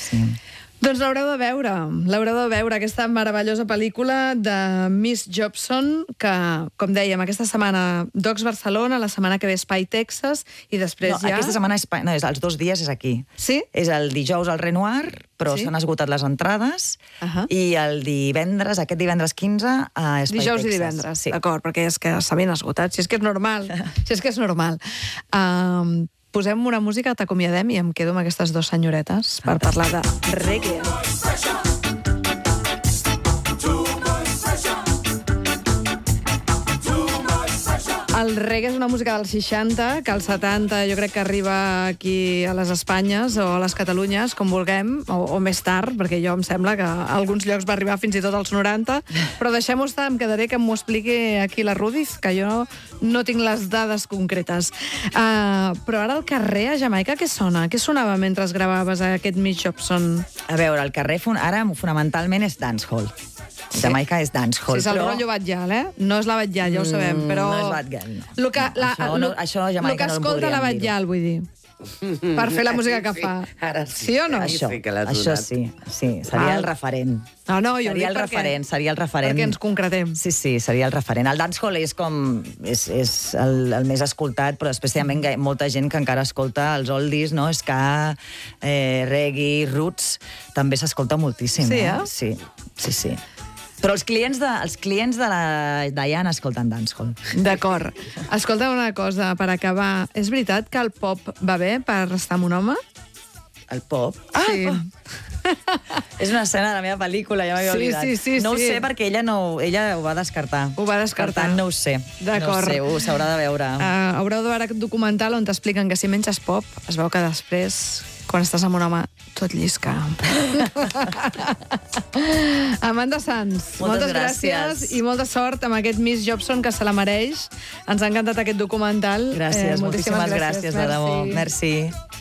sí. Doncs l'haureu de veure, aquesta meravellosa pel·lícula de Miss Jobson, que, com dèiem, aquesta setmana Docs Barcelona, la setmana que ve Espai Texas, i després ja... Aquesta setmana, els 2 dies és aquí. Sí? És el dijous al Renoir, però s'han esgotat les entrades, i el divendres, aquest divendres 15, a Espai Texas. Dijous i divendres, d'acord, perquè és que s'ha ben esgotat, si és que és normal, Posem una música, t'acomiadem i em quedo amb aquestes 2 senyoretes per parlar de reggae. El reggae és una música dels 60, que als 70 jo crec que arriba aquí a les Espanyes o a les Catalunyes, com vulguem, o més tard, perquè jo em sembla que a alguns llocs va arribar fins i tot als 90, però deixem-ho estar, em quedaré que m'ho expliqui aquí la Rudis, que jo no tinc les dades concretes. Però ara al carrer, a Jamaica, què sona? Què sonava mentre gravaves aquest Miss Jobson? A veure, el carrer ara fonamentalment és dancehall. Jamaica és dancehall. Sí, és el rotllo Batllal, No és la Batllal, ja ho sabem, però... No és Batllal, no. Això a Jamaica no el podríem dir. El que escolta la Batllal, vull dir. Per fer la música que fa. Ara sí. Sí o no? Això sí. Seria el referent. No, jo seria el referent. Perquè ens concretem. Sí, seria el referent. El dancehall és com... és el més escoltat, però després també hi ha molta gent que encara escolta els oldies, no? Ska, reggae, roots, també s'escolta moltíssim. Sí, Sí. Però els clients de la Diana escolten dancehall. D'acord. Escolta una cosa, per acabar. És veritat que el pop va bé per estar amb un home? El pop? Sí. És una escena de la meva pel·lícula, ja m'havia oblidat. Sí. No ho sé perquè ella ho va descartar. Ho va descartar. Per tant, no ho sé. D'acord. No ho sé, s'haurà de veure. Haureu de veure aquest documental on t'expliquen que si menges pop, es veu que després, quan estàs amb un home, tot llisca. Amanda Sanz, moltes gràcies i molta sort amb aquest Miss Jobson, que se la mereix. Ens ha encantat aquest documental. Gràcies, moltíssimes gràcies, de debò. Merci.